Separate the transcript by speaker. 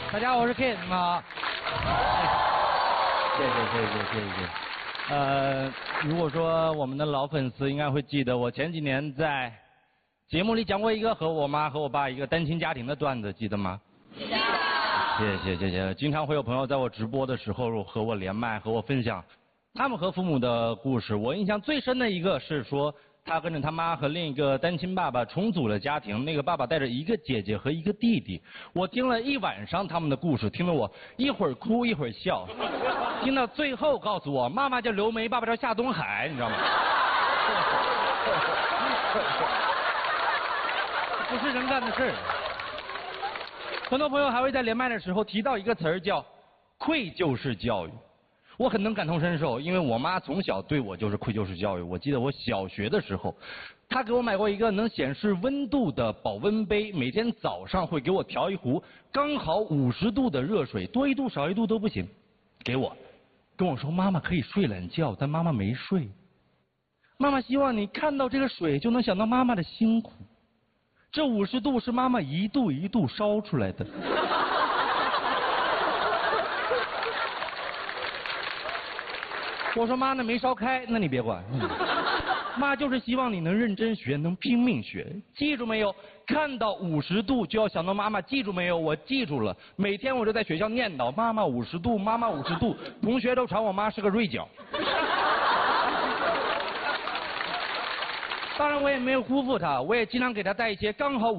Speaker 1: 大家好，我是 Ken， 你们好。谢谢。如果说我们的老粉丝应该会记得，我前几年在节目里讲过一个和我妈和我爸一个单亲家庭的段子，记得吗？记得。谢谢。经常会有朋友在我直播的时候和我连麦，和我分享他们和父母的故事。我印象最深的一个是说，他跟着他妈和另一个单亲爸爸重组了家庭，那个爸爸带着一个姐姐和一个弟弟。我听了一晚上他们的故事，听得我一会儿哭一会儿笑，听到最后告诉我妈妈叫刘梅，爸爸叫夏东海，你知道吗？不是人干的事儿。很多朋友还会在连麦的时候提到一个词儿叫愧疚式教育。我很能感同身受，因为我妈从小对我就是愧疚式教育。我记得我小学的时候，她给我买过一个能显示温度的保温杯，每天早上会给我调一壶刚好50度的热水，多1度少1度都不行，给我，跟我说妈妈可以睡懒觉，但妈妈没睡。妈妈希望你看到这个水就能想到妈妈的辛苦，这50度是妈妈1度1度烧出来的。我说妈，那没烧开，那你别管。妈就是希望你能认真学，能拼命学。记住没有？看到50度就要想到妈妈。记住没有？我记住了。每天我就在学校念叨妈妈50度，妈妈50度。同学都传我妈是个锐角。当然我也没有辜负她，我也经常给她带一些刚好